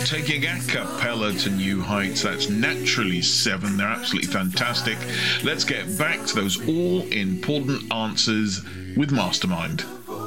Taking a cappella to new heights. That's Naturally 7. They're absolutely fantastic. Let's get back to those all-important answers with Mastermind.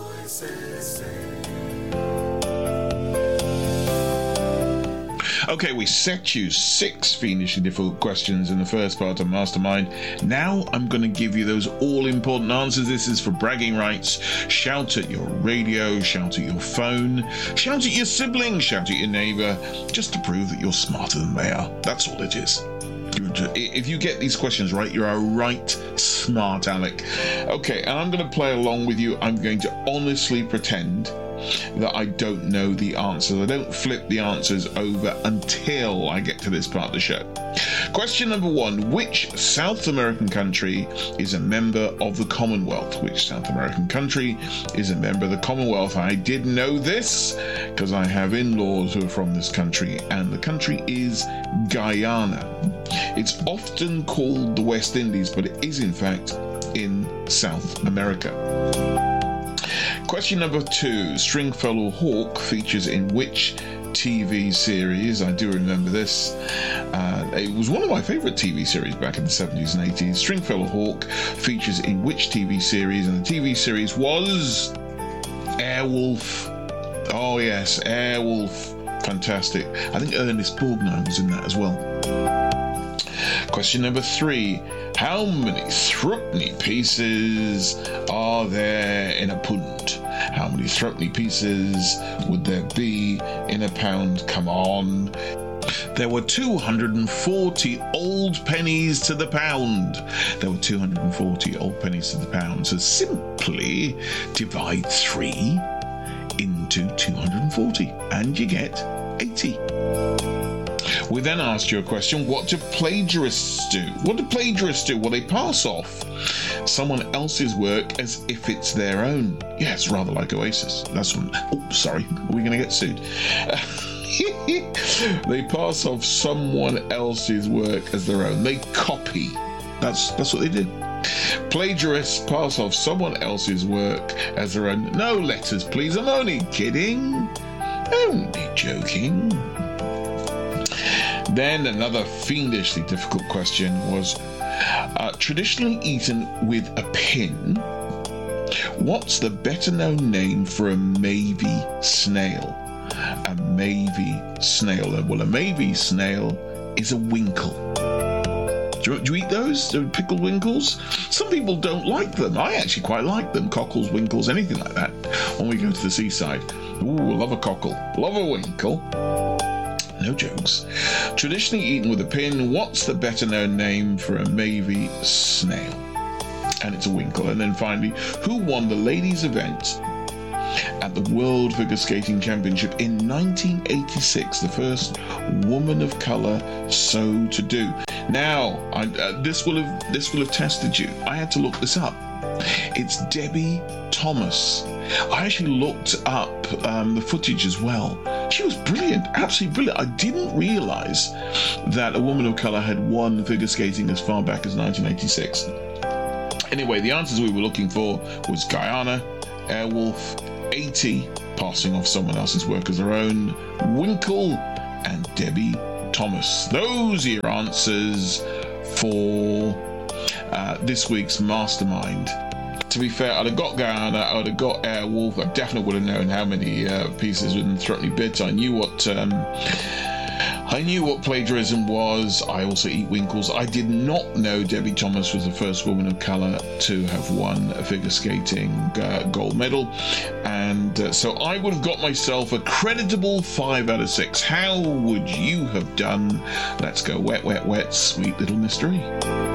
Okay, we set you 6 fiendishly difficult questions in the first part of Mastermind. Now I'm going to give you those all-important answers. This is for bragging rights. Shout at your radio, shout at your phone, shout at your sibling, shout at your neighbour, just to prove that you're smarter than they are. That's all it is. If you get these questions right, you're a right smart aleck. Okay, and I'm going to play along with you. I'm going to honestly pretend that I don't know the answers. I don't flip the answers over until I get to this part of the show. Question number 1. Which South American country is a member of the Commonwealth? Which South American country is a member of the Commonwealth? I did know this because I have in-laws who are from this country, and the country is Guyana. It's often called the West Indies, but it is in fact in South America. Question number 2. Stringfellow Hawke features in which TV series? I do remember this. It was one of my favourite TV series back in the 70s and 80s. Stringfellow Hawke features in which TV series? And the TV series was Airwolf. Oh yes, Airwolf. Fantastic. I think Ernest Borgnine was in that as well. Question number 3. How many threepenny pieces are there in a pund? How many threepenny pieces would there be in a pound? Come on. There were 240 old pennies to the pound. There were 240 old pennies to the pound. So simply divide 3 into 240 and you get 80. We then asked you a question, what do plagiarists do? What do plagiarists do? Well, they pass off someone else's work as if it's their own. Yes, rather like Oasis. That's one. Oh, sorry. Are we going to get sued? They pass off someone else's work as their own. They copy. That's what they do. Plagiarists pass off someone else's work as their own. No letters, please. I'm only kidding. Only joking. Then another fiendishly difficult question was traditionally eaten with a pin. What's the better known name for a Mavy snail? A Mavy snail. Well, a Mavy snail is a winkle. Do you eat those? Pickled winkles? Some people don't like them. I actually quite like them. Cockles, winkles, anything like that. When we go to the seaside. Ooh, love a cockle. Love a winkle. No jokes. Traditionally eaten with a pin, what's the better known name for a Mavy snail? And it's a winkle. And then finally, who won the ladies' event at the World Figure Skating Championship in 1986? The first woman of colour so to do. Now, this will have tested you. I had to look this up. It's Debbie Thomas. I actually looked up the footage as well. She was brilliant, absolutely brilliant. I didn't realise that a woman of colour had won figure skating as far back as 1986. Anyway, the answers we were looking for was Guyana, Airwolf, 80, passing off someone else's work as their own, Winkle, and Debbie Thomas. Those are your answers for this week's Mastermind. To be fair, I'd have got Guyana, I would have got Airwolf. I definitely would have known how many pieces within threepenny bits. I knew what plagiarism was. I also eat winkles. I did not know Debbie Thomas was the first woman of colour to have won a figure skating gold medal. And so I would have got myself a creditable 5 out of 6. How would you have done? Let's go wet, wet, wet, sweet little mystery.